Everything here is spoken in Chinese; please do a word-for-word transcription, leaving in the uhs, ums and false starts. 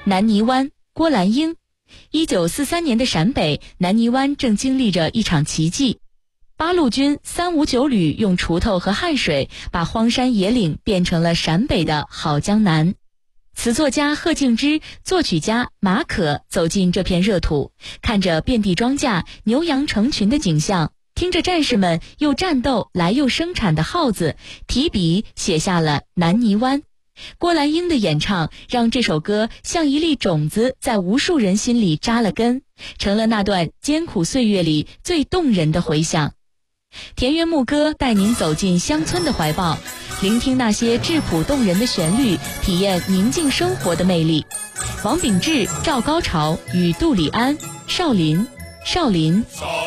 南泥湾，郭兰英。一九四三年的陕北，南泥湾正经历着一场奇迹。八路军三五九旅用锄头和汗水，把荒山野岭变成了陕北的好江南。词作家贺敬之，作曲家马可走进这片热土，看着遍地庄稼、牛羊成群的景象，听着战士们又战斗来又生产的号子，提笔写下了南泥湾。郭兰英的演唱让这首歌像一粒种子在无数人心里扎了根，成了那段艰苦岁月里最动人的回响。田园牧歌带您走进乡村的怀抱，聆听那些质朴动人的旋律，体验宁静生活的魅力。王秉志、赵高潮与杜礼安、少林少林